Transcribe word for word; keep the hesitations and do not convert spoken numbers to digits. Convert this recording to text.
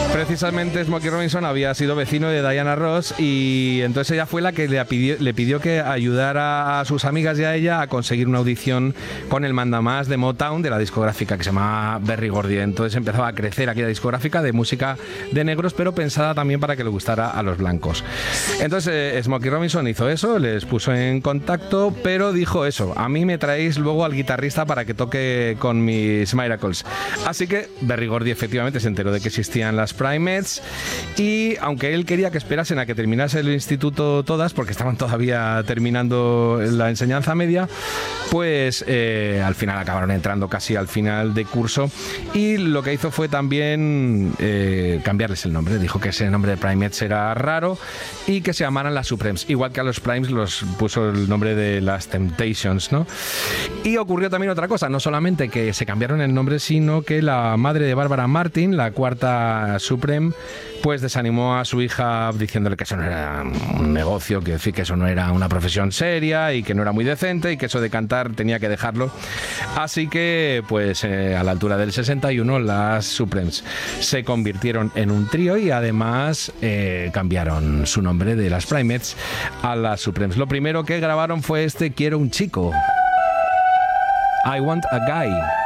Precisamente Smokey Robinson había sido vecino de Diana Ross y entonces ella fue la que le pidió, le pidió que ayudara a sus amigas y a ella a conseguir una audición con el mandamás de Motown de la discográfica que se llamaba Berry Gordy. Entonces empezaba a crecer aquella discográfica de música de negros, pero pensada también para que le gustara a los blancos. Entonces eh, Smokey Robinson hizo eso, les puso en contacto, pero dijo eso: a mí me traéis luego al guitarrista para que toque con mis Miracles. Así que Berry Gordy efectivamente se enteró de que existían las Primettes y aunque él quería que esperasen a que terminase el instituto todas, porque estaban todavía terminando la enseñanza media, pues eh, al final acabaron entrando casi al final de curso y lo que hizo fue también eh, cambiarles el nombre. Dijo que ese nombre de Primettes era raro y que se llamaran las Supremes, igual que a los Primes los puso el nombre de las Temptations, ¿no? Y ocurrió también otra cosa, no solamente que se cambiaron el nombre, sino que la madre de Barbara Martin, la cuarta Supreme, pues desanimó a su hija diciéndole que eso no era un negocio, que, que eso no era una profesión seria y que no era muy decente y que eso de cantar tenía que dejarlo. Así que, pues eh, a la altura del sesenta y uno, las Supremes se convirtieron en un trío y además eh, cambiaron su nombre de las Primettes a las Supremes. Lo primero que grabaron fue este Quiero un chico. I Want a Guy.